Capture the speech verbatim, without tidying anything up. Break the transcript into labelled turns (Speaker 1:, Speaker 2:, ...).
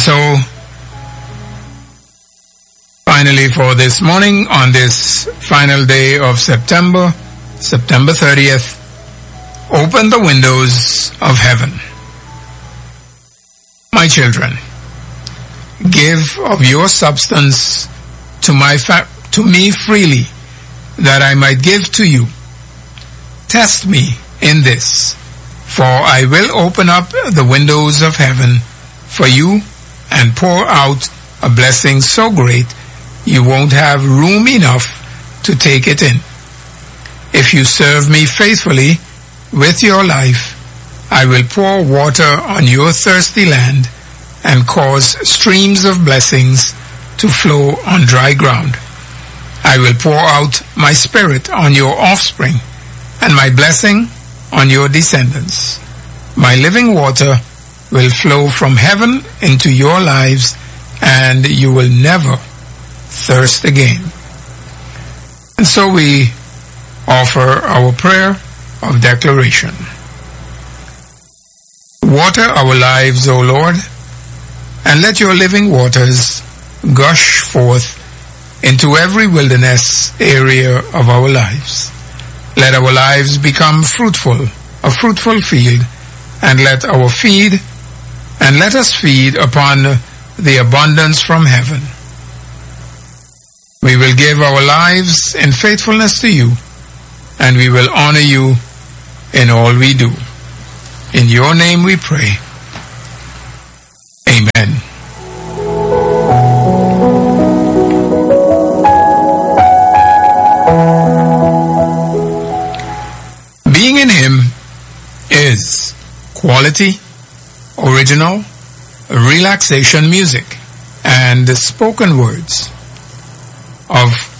Speaker 1: So, finally for this morning, on this final day of September, September thirtieth, open the windows of heaven. My children, give of your substance to my fa- to me freely, that I might give to you. Test me in this, for I will open up the windows of heaven for you and pour out a blessing so great you won't have room enough to take it in. If you serve me faithfully with your life, I will pour water on your thirsty land and cause streams of blessings to flow on dry ground. I will pour out my spirit on your offspring and my blessing on your descendants. My living water will flow from heaven into your lives, and you will never thirst again. And so we offer our prayer of declaration. Water our lives, O Lord, and let your living waters gush forth into every wilderness area of our lives. Let our lives become fruitful, a fruitful field, and let our feed, and let us feed upon the abundance from heaven. We will give our lives in faithfulness to you, and we will honor you in all we do. In your name we pray. Amen. Being in him is quality, original, relaxation music, and spoken words of